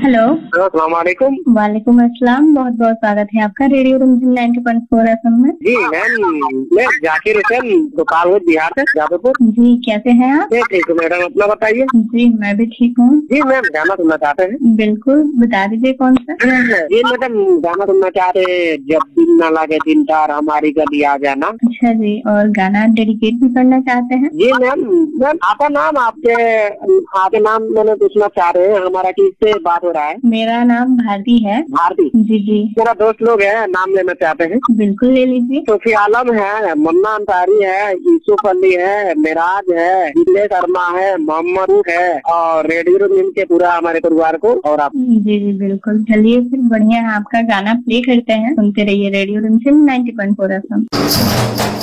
Hello. अस्सलाम वालेकुम। वालेकुम अस्सलाम। बहुत बहुत स्वागत है आपका रेडियो रिमझिम 90.4 FM में। जी मैम, मैं जाकिर हुसैन गोपालगंज बिहार से जादवपुर। जी कैसे हैं आप? ठीक है मैडम, अपना बताइए। जी मैं भी ठीक हूँ। जी मैम, गाना सुनना चाहते हैं? बिल्कुल, बता दीजिए कौन सा। जी मैडम, गाना सुनना चाहते हैं, जब दिन न लगे दिन तार हमारी गली आ जाना। अच्छा जी, और गाना डेडिकेट भी करना चाहते हैं? जी मैम, आपका नाम, आपके नाम मैंने पूछना चाह रहे हैं, हमारा किससे बात हो रहा है? मेरा नाम भारती है। भारती? जी जी। मेरा दोस्त लोग है, नाम लेना चाहते हैं। बिल्कुल ले लीजिए। सूफी आलम है, मुन्ना अंसारी है, यूसुफ अली है, मिराज है, विजय शर्मा है, मोहम्मद है, और रेडियो रिमझिम के पूरा हमारे परिवार को और आप। जी जी बिल्कुल। चलिए फिर बढ़िया है, आपका गाना प्ले करते हैं, सुनते रहिए रेडियो रिमझिम 90.4 FM।